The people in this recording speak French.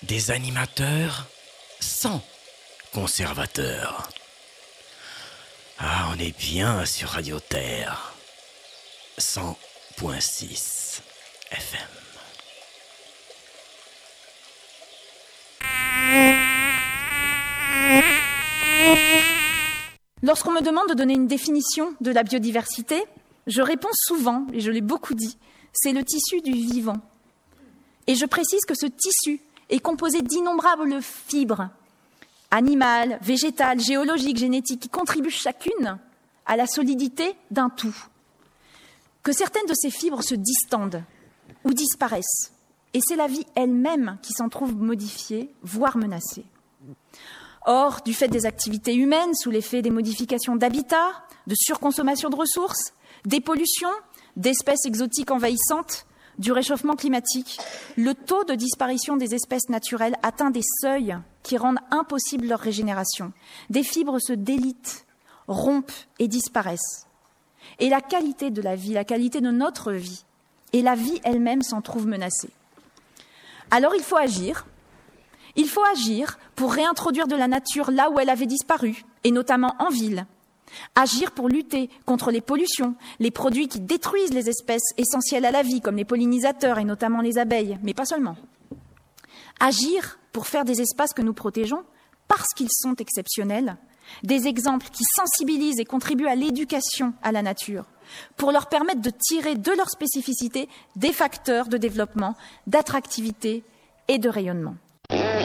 des animateurs sans conservateurs. Ah, on est bien sur Radio Terre, 100.6 FM. Lorsqu'on me demande de donner une définition de la biodiversité, je réponds souvent, et je l'ai beaucoup dit, c'est le tissu du vivant. Et je précise que ce tissu est composé d'innombrables fibres, animales, végétales, géologiques, génétiques, qui contribuent chacune à la solidité d'un tout. Que certaines de ces fibres se distendent ou disparaissent, et c'est la vie elle-même qui s'en trouve modifiée, voire menacée. Or, du fait des activités humaines, sous l'effet des modifications d'habitat, de surconsommation de ressources, des pollutions, d'espèces exotiques envahissantes, du réchauffement climatique, le taux de disparition des espèces naturelles atteint des seuils qui rendent impossible leur régénération. Des fibres se délitent, rompent et disparaissent. Et la qualité de la vie, la qualité de notre vie, et la vie elle-même s'en trouve menacée. Alors il faut agir. Il faut agir pour réintroduire de la nature là où elle avait disparu, et notamment en ville. Agir pour lutter contre les pollutions, les produits qui détruisent les espèces essentielles à la vie, comme les pollinisateurs et notamment les abeilles, mais pas seulement. Agir pour faire des espaces que nous protégeons, parce qu'ils sont exceptionnels, des exemples qui sensibilisent et contribuent à l'éducation à la nature, pour leur permettre de tirer de leur spécificité des facteurs de développement, d'attractivité et de rayonnement.